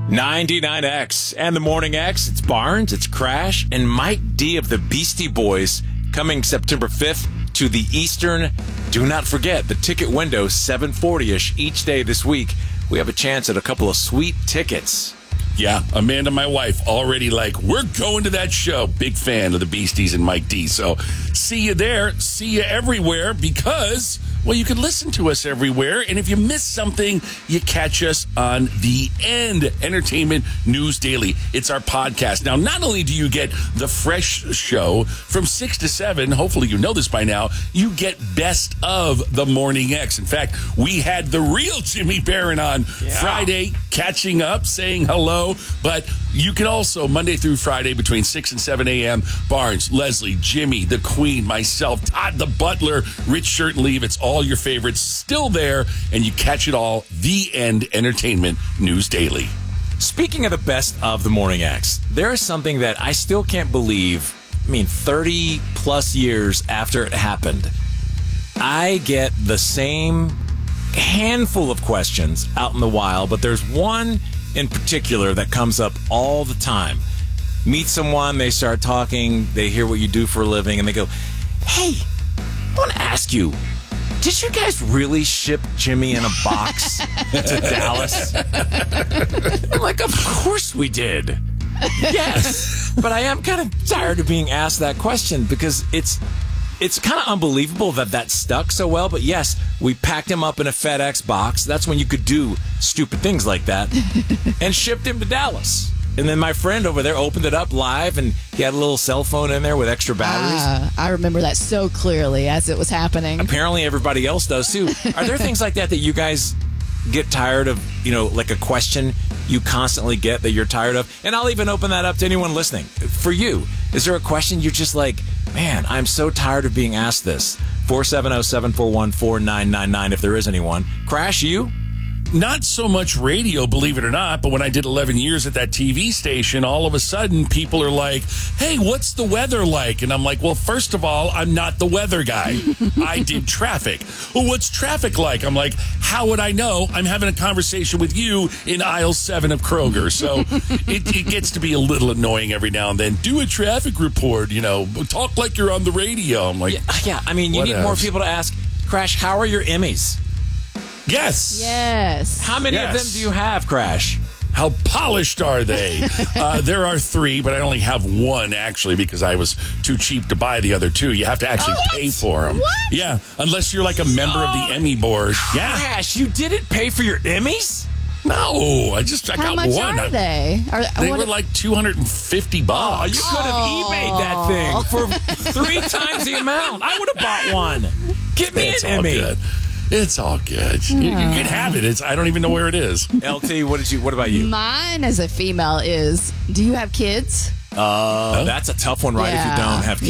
99X and the Morning X. It's Barnes, it's Crash, and Mike D of the Beastie Boys coming September 5th to the Eastern. Do not forget, the ticket window, 7:40-ish each day this week. We have a chance at a couple of sweet tickets. Yeah, Amanda, my wife, already we're going to that show. Big fan of the Beasties and Mike D. So see you there, see you everywhere because, well, you can listen to us everywhere. And if you miss something, you catch us on The End Entertainment News Daily. It's our podcast. Now, not only do you get the fresh show from 6 to 7, hopefully you know this by now, you get Best of the Morning X. In fact, we had the real Jimmy Barron on Friday, catching up, saying hello. But you can also, Monday through Friday, between 6 and 7 a.m., Barnes, Leslie, Jimmy, the Queen, myself, Todd the Butler, Rich Shirt and Leave. It's all your favorites still there, and you catch it all. The End Entertainment News Daily. Speaking of the Best of the Morning X, there is something that I still can't believe. 30 plus years after it happened, I get the same handful of questions out in the wild, but there's one in particular that comes up all the time. Meet someone, they start talking, they hear what you do for a living, and they go, "Hey, I want to ask you, did you guys really ship Jimmy in a box to Dallas?" I'm like, "Of course we did." Yes. But I am kind of tired of being asked that question because it's kind of unbelievable that stuck so well. But yes, we packed him up in a FedEx box. That's when you could do stupid things like that. And shipped him to Dallas. And then my friend over there opened it up live, and he had a little cell phone in there with extra batteries. I remember that so clearly as it was happening. Apparently everybody else does, too. Are there things like that you guys get tired of, like a question you constantly get that you're tired of? And I'll even open that up to anyone listening. For you, is there a question you're just like, man, I'm so tired of being asked this? 470-741-4999 if there is anyone. Crash, you? Not so much radio, believe it or not, but when I did 11 years at that TV station, all of a sudden people are like, "Hey, what's the weather like?" And I'm like, well, first of all, I'm not the weather guy. I did traffic. Well, what's traffic like? I'm like, how would I know? I'm having a conversation with you in aisle 7 of Kroger. So it gets to be a little annoying every now and then. Do a traffic report, talk like you're on the radio. I'm like, yeah. You need more people to ask, Crash, how are your Emmys? Yes. How many of them do you have, Crash? How polished are they? There are 3, but I only have 1, actually, because I was too cheap to buy the other 2. You have to actually pay for them. What? Yeah, unless you're like a member of the Emmy board. Yeah. Crash, you didn't pay for your Emmys? No, I got How much 1. are they? They were like $250. Oh, you could have eBayed that thing for 3 times the amount. I would have bought one. Give me an Emmy. Good. It's all good. You can have it. I don't even know where it is. LT, what about you? Mine as a female is, do you have kids? That's a tough one, right? If you don't have kids.